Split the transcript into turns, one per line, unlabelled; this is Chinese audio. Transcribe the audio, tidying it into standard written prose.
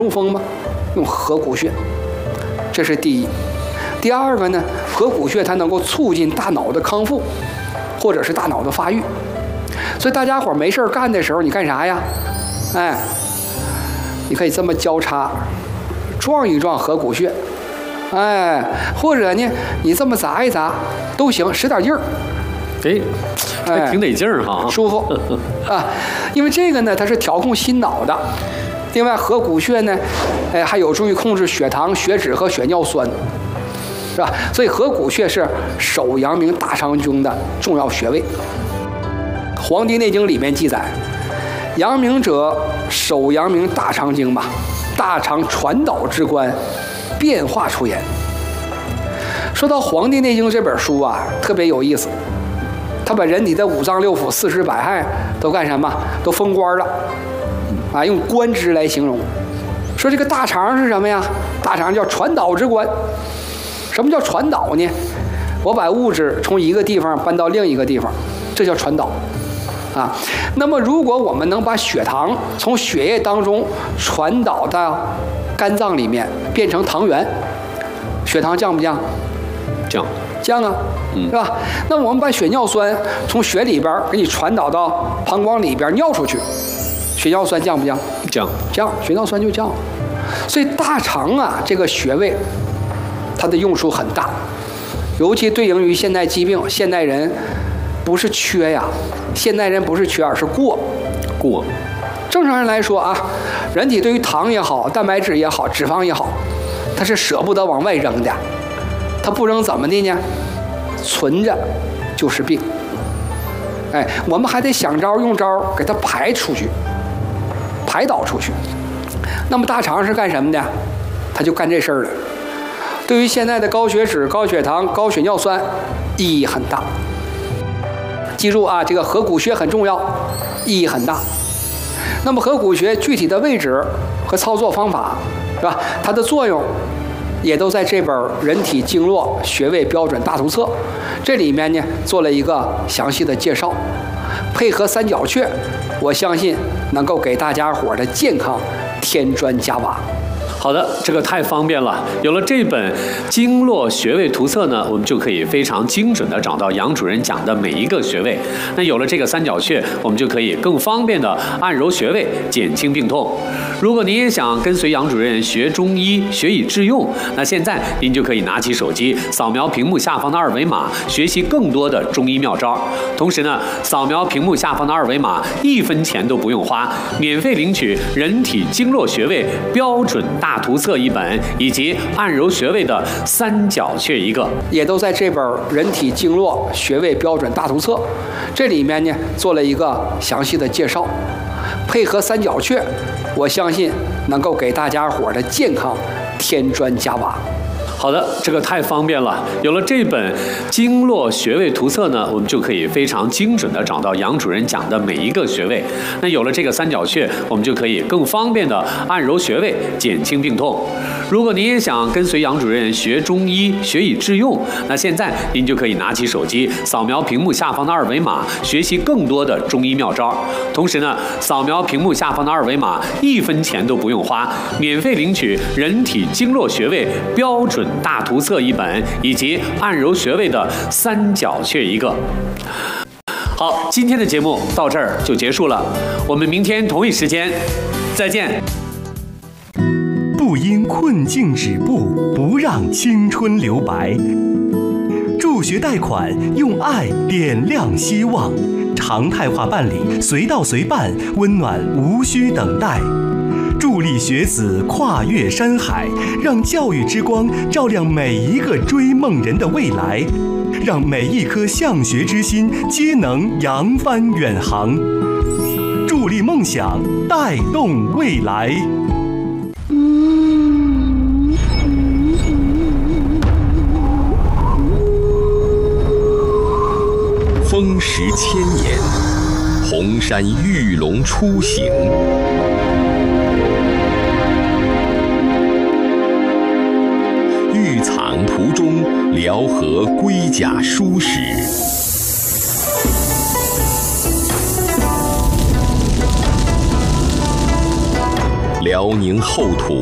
中风吗？用合谷穴，这是第一。第二个呢，合谷穴它能够促进大脑的康复，或者是大脑的发育。所以大家伙没事干的时候，你干啥呀？哎，你可以这么交叉撞一撞合谷穴，哎，或者呢，你这么砸一砸都行，使点劲儿。
还挺得劲儿哈，
舒服啊！因为这个呢，它是调控心脑的。另外，合谷穴呢，还有助于控制血糖、血脂和血尿酸，是吧？所以合谷穴是手阳明大肠经的重要穴位。《黄帝内经》里面记载，阳明者，手阳明大肠经嘛，大肠传导之官，变化出焉。说到《黄帝内经》这本书啊，特别有意思。他把人体的五脏六腑、40百骸都干什么？都封官了，啊，用官职来形容。说这个大肠是什么呀？大肠叫传导之官。什么叫传导呢？我把物质从一个地方搬到另一个地方，这叫传导。啊，那么如果我们能把血糖从血液当中传导到肝脏里面，变成糖原，血糖降不降？降啊，是吧？那我们把血尿酸从血里边给你传导到膀胱里边尿出去，血尿酸降不降？降，血尿酸就降。所以大肠啊这个穴位，它的用处很大，尤其对应于现代疾病。现代人不是缺呀，现代人不是缺，而是过。正常人来说啊，人体对于糖也好、蛋白质也好、脂肪也好，它是舍不得往外扔的。它不扔怎么的呢？存着就是病。哎，我们还得想招用招给它排出去，排导出去。那么大肠是干什么的？它就干这事儿了。对于现在的高血脂、高血糖、高血尿酸意义很大。记住啊，这个合谷穴很重要，意义很大。那么合谷穴具体的位置和操作方法，是吧？它的作用也都在这本《人体经络穴位标准大图册》这里面呢做了一个详细的介绍，配合三角穴，我相信能够给大家伙的健康添砖加瓦。
好的，这个太方便了。有了这本经络穴位图册呢，我们就可以非常精准地找到杨主任讲的每一个穴位。那有了这个三角穴，我们就可以更方便地按揉穴位，减轻病痛。如果您也想跟随杨主任学中医，学以致用，那现在您就可以拿起手机，扫描屏幕下方的2维码，学习更多的中医妙招。同时呢，扫描屏幕下方的2维码，1分钱都不用花，免费领取《人体经络穴位标准大图册》1本，以及按揉穴位的三角穴1个，
也都在这本《人体经络穴位标准大图册》这里面呢做了一个详细的介绍，配合三角穴，我相信能够给大家伙的健康添砖加瓦。
好的，这个太方便了。有了这本经络穴位图册呢，我们就可以非常精准地找到杨主任讲的每一个穴位。那有了这个三角穴，我们就可以更方便地按揉穴位，减轻病痛。如果您也想跟随杨主任学中医，学以致用，那现在您就可以拿起手机，扫描屏幕下方的2维码，学习更多的中医妙招。同时呢，扫描屏幕下方的2维码，1分钱都不用花，免费领取《人体经络穴位标准大图册》1本，以及按揉穴位的三角穴1个。好，今天的节目到这儿就结束了，我们明天同一时间再见。
不因困境止步，不让青春留白。助学贷款，用爱点亮希望。常态化办理，随到随办，温暖无需等待。助力学子跨越山海，让教育之光照亮每一个追梦人的未来，让每一颗向学之心皆能扬帆远航。助力梦想，带动未来。
风蚀千年，红山玉龙初醒。玉藏途中，辽河龟甲书史。辽辽宁后土